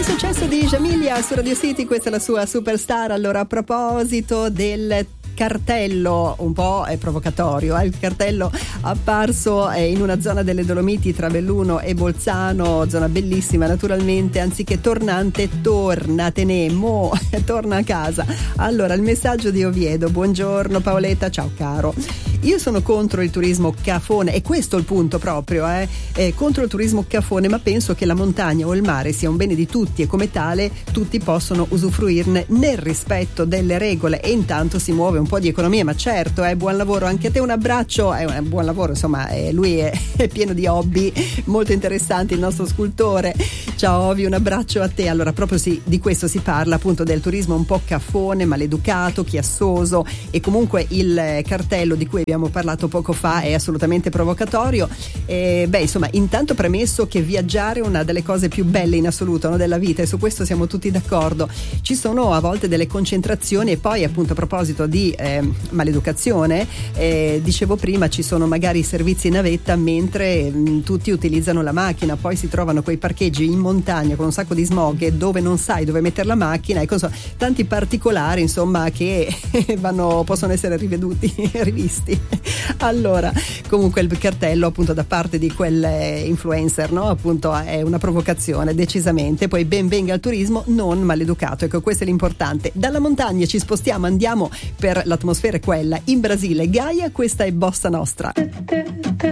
Successo di Jamilia su Radio City, questa è la sua Superstar. Allora, a proposito del cartello un po' provocatorio, il cartello apparso in una zona delle Dolomiti tra Belluno e Bolzano, zona bellissima naturalmente, anziché tornante tornatene, torna a casa. Allora, il messaggio di Oviedo: buongiorno Paoletta, ciao caro, io sono contro il turismo cafone, e questo è il punto proprio, contro il turismo cafone, ma penso che la montagna o il mare sia un bene di tutti e come tale tutti possono usufruirne nel rispetto delle regole, e intanto si muove un po' di economia. Ma certo, buon lavoro anche a te, un abbraccio, buon lavoro, insomma, lui è pieno di hobby molto interessanti, il nostro scultore. Ciao Ovi, un abbraccio a te. Allora, proprio di questo si parla, appunto, del turismo un po' cafone, maleducato, chiassoso, e comunque il cartello di cui abbiamo parlato poco fa è assolutamente provocatorio. Insomma, intanto premesso che viaggiare è una delle cose più belle in assoluto, no, della vita, e su questo siamo tutti d'accordo. Ci sono a volte delle concentrazioni, e poi appunto a proposito di maleducazione, dicevo prima, ci sono magari servizi in navetta mentre tutti utilizzano la macchina, poi si trovano quei parcheggi in montagna con un sacco di smog dove non sai dove mettere la macchina, e tanti particolari, insomma, che possono essere rivisti. Allora, comunque il cartello appunto da parte di quel influencer, no, appunto è una provocazione decisamente. Poi ben venga il turismo non maleducato, ecco, questo è l'importante. Dalla montagna ci spostiamo, andiamo per l'atmosfera è quella in Brasile, Gaia, questa è Bossa Nostra.